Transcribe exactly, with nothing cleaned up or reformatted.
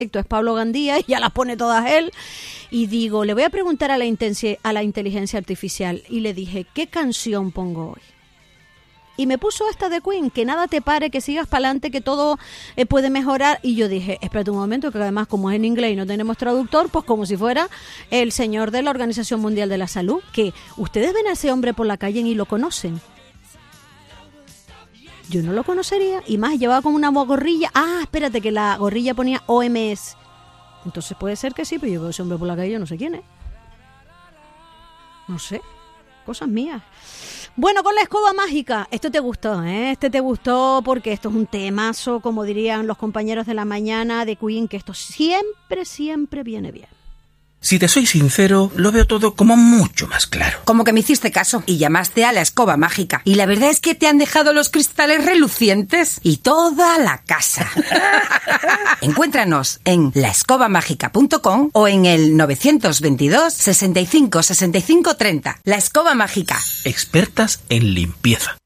Esto es Pablo Gandía y ya las pone todas él. Y digo, le voy a preguntar a la, intensi- a la inteligencia artificial. Y le dije, ¿qué canción pongo hoy? Y me puso esta de Queen, que nada te pare, que sigas para adelante, que todo eh, puede mejorar. Y yo dije, espérate un momento, que además como es en inglés y no tenemos traductor, pues como si fuera el señor de la Organización Mundial de la Salud, que ustedes ven a ese hombre por la calle y lo conocen. Yo no lo conocería, y más llevaba como una gorrilla. Ah, espérate, que la gorrilla ponía O M S. Entonces puede ser que sí, pero yo veo a ese hombre por la calle, yo no sé quién es. No sé, cosas mías. Bueno, con la escoba mágica, esto te gustó, ¿eh? Este te gustó porque esto es un temazo, como dirían los compañeros de la mañana de Queen, que esto siempre, siempre viene bien. Si te soy sincero, lo veo todo como mucho más claro. Como que me hiciste caso y llamaste a la escoba mágica. Y la verdad es que te han dejado los cristales relucientes y toda la casa. Encuéntranos en la escoba mágica punto com o en el nueve dos dos, sesenta y cinco, sesenta y cinco, treinta. La Escoba Mágica. Expertas en limpieza.